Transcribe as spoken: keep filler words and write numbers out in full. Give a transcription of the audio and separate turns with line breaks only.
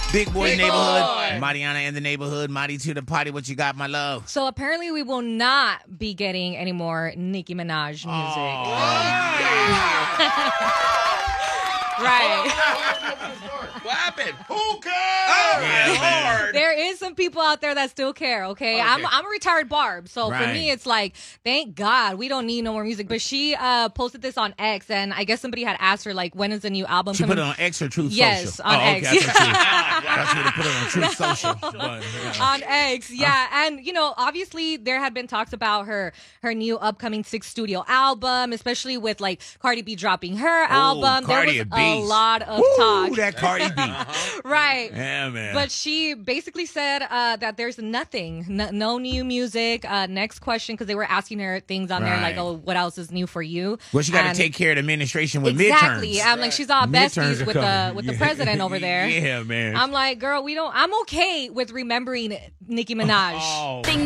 Big Boy
Big
Neighborhood.
Boy.
Mariana in the Neighborhood. Marty to the party. What you got, my love?
So apparently we will not be getting any more Nicki Minaj music. Right.
What happened?
Who cares?
Oh,
Yeah,
Lord.
There is some people out there that still care, okay?
Okay.
I'm I'm a retired Barb, so for
Right.
me it's like, thank God we don't need no more music. But she uh, posted this on X, and I guess somebody had asked her, like, when is the new album
She
coming?
put it on X or Truth
Yes,
Social?
on
oh,
X.
Okay, that's, what she, that's what they put it on Truth Social. But, yeah.
On X, yeah, and you know, obviously there had been talks about her her new upcoming sixth studio album, especially with like Cardi B dropping her album.
Cardi
there
a
was a
beast.
lot of
Woo,
talk,
that Cardi B.
right?
Yeah, man.
But she basically said uh, that there's nothing, no, no new music. Uh, next question, because they were asking her things on there
Right.
like, "Oh, what else is new for you?"
well, she got to
And-
take care of the administration with
exactly.
midterms.
I'm like, she's all
Midterms
besties
are
with the
coming.
with the
Yeah.
president over there.
Yeah, man.
I'm like, girl, we don't. I'm okay with remembering Nicki Minaj.
Oh.